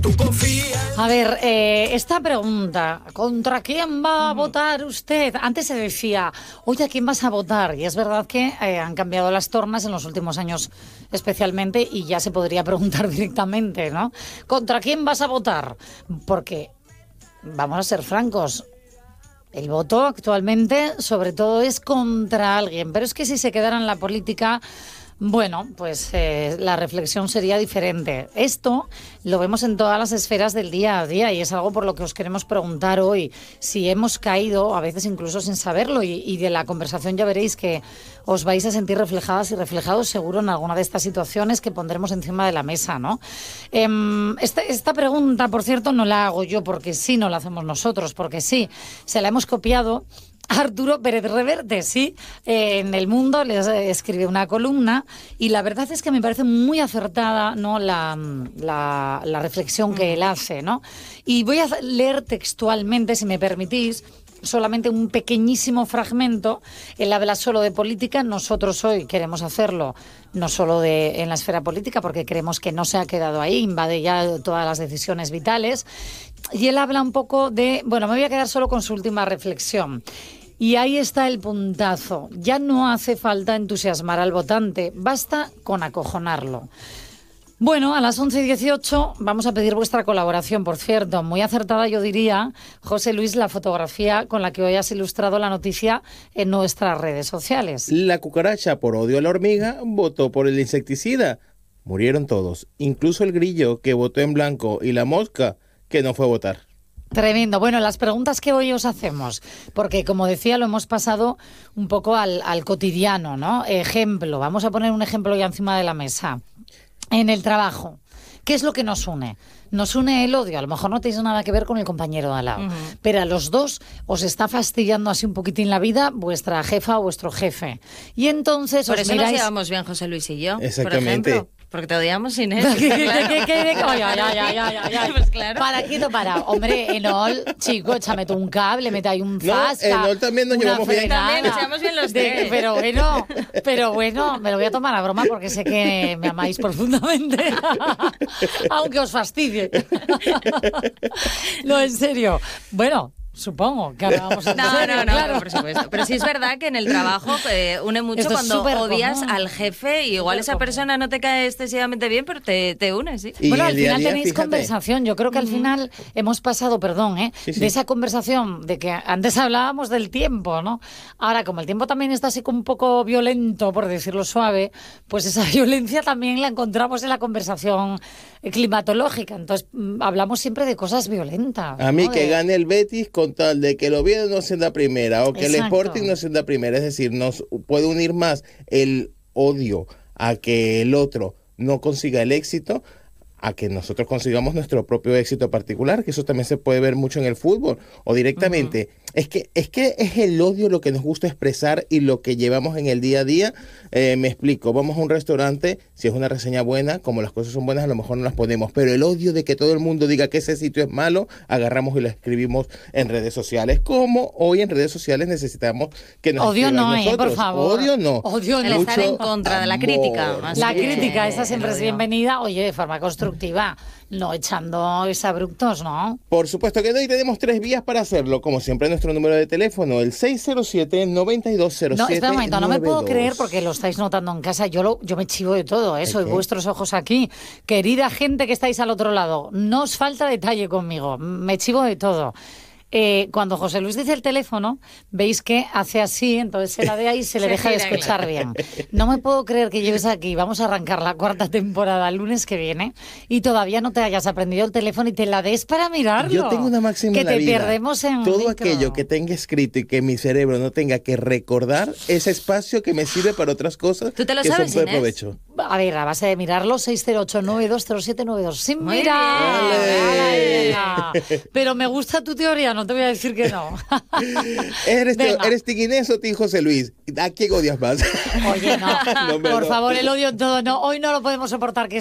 A ver, esta pregunta, ¿contra quién va a votar usted? Antes se decía, oye, ¿a quién vas a votar? Y es verdad que han cambiado las tornas en los últimos años especialmente y ya se podría preguntar directamente, ¿no? ¿Contra quién vas a votar? Porque, vamos a ser francos, el voto actualmente sobre todo es contra alguien, pero es que si se quedara en la política... Bueno, pues la reflexión sería diferente. Esto lo vemos en todas las esferas del día a día y es algo por lo que os queremos preguntar hoy. Si hemos caído, a veces incluso sin saberlo, y de la conversación ya veréis que os vais a sentir reflejadas y reflejados seguro en alguna de estas situaciones que pondremos encima de la mesa, ¿no? Esta pregunta, por cierto, no la hago yo porque sí, no la hacemos nosotros, porque sí, se la hemos copiado Arturo Pérez Reverte, sí, en El Mundo les escribe una columna y la verdad es que me parece muy acertada, ¿no?, la reflexión que él hace, ¿no? Y voy a leer textualmente, si me permitís, solamente un pequeñísimo fragmento. Él habla solo de política, nosotros hoy queremos hacerlo no solo en la esfera política, porque creemos que no se ha quedado ahí, invade ya todas las decisiones vitales. Y él habla un poco de... Bueno, me voy a quedar solo con su última reflexión. Y ahí está el puntazo. Ya no hace falta entusiasmar al votante, basta con acojonarlo. Bueno, a las 11:18 vamos a pedir vuestra colaboración, por cierto. Muy acertada, yo diría, José Luis, la fotografía con la que hoy has ilustrado la noticia en nuestras redes sociales. La cucaracha, por odio a la hormiga, votó por el insecticida. Murieron todos, incluso el grillo, que votó en blanco, y la mosca, que no fue a votar. Tremendo. Bueno, las preguntas que hoy os hacemos, porque como decía, lo hemos pasado un poco al cotidiano, ¿no? Ejemplo, vamos a poner un ejemplo ya encima de la mesa. En el trabajo, ¿qué es lo que nos une? Nos une el odio. A lo mejor no tenéis nada que ver con el compañero de al lado, pero a los dos os está fastidiando así un poquitín la vida vuestra jefa o vuestro jefe. Y entonces por os eso miráis... nos llevamos bien José Luis y yo, Exactamente. por ejemplo. Porque te odiamos sin él. Pues claro. Para, quieto, para. Hombre, Enol, chico, échame tú un cable, mete ahí un fasca. No, Enol también nos llevamos bien. También nos llevamos bien los tres. Pero bueno, me lo voy a tomar a broma porque sé que me amáis profundamente. Aunque os fastidie. No, en serio. Bueno... Supongo que ahora vamos a... No, claro. por supuesto. Pero sí es verdad que en el trabajo une mucho cuando odias al jefe y igual esa persona no te cae excesivamente bien, pero te une, sí. Bueno, al final tenéis conversación. Yo creo que al final hemos pasado, sí. de esa conversación de que antes hablábamos del tiempo, ¿no? Ahora, como el tiempo también está así como un poco violento, por decirlo suave, pues esa violencia también la encontramos en la conversación climatológica. Entonces, hablamos siempre de cosas violentas. A mí ¿no? que gane el Betis con tal de que el Oviedo no sea la primera o que el Sporting no sea la primera. Es decir, nos puede unir más el odio a que el otro no consiga el éxito a que nosotros consigamos nuestro propio éxito particular, que eso también se puede ver mucho en el fútbol o directamente. Es que es el odio lo que nos gusta expresar y lo que llevamos en el día a día. Me explico, vamos a un restaurante, si es una reseña buena, como las cosas son buenas, a lo mejor no las ponemos, pero el odio de que todo el mundo diga que ese sitio es malo, agarramos y lo escribimos en redes sociales. Como hoy en redes sociales necesitamos que nos odio no, nosotros. Por favor. Odio no. Odio no. El estar en contra de la crítica. La crítica, esa siempre es bienvenida, oye, de forma constructiva, no echando exabruptos, ¿no? Por supuesto que no, y tenemos 3 vías para hacerlo, como siempre nuestro número de teléfono, el 607-9207. No, espera un momento, no me puedo creer porque lo estáis notando en casa, yo me chivo de todo, soy vuestros ojos aquí. Querida gente que estáis al otro lado, no os falta detalle conmigo, me chivo de todo. Cuando José Luis dice el teléfono, veis que hace así, entonces se la ve ahí y se le deja de escuchar bien. No me puedo creer que lleves aquí, vamos a arrancar la 4ª temporada el lunes que viene y todavía no te hayas aprendido el teléfono y te la des para mirarlo. Yo tengo una máxima que en la te vida. perdemos en todo micro. Aquello que tenga escrito y que mi cerebro no tenga que recordar, ese espacio que me sirve para otras cosas. ¿Tú te lo que sabes, son de Inés? provecho. A ver, a base de mirarlo, 608-920792. Sin Muy mirar. Pero me gusta tu teoría, no te voy a decir que no. ¿Eres Inés o Team José Luis? ¿A quién odias más? Oye, no. Por favor, el odio en todo, no. Hoy no lo podemos soportar. Que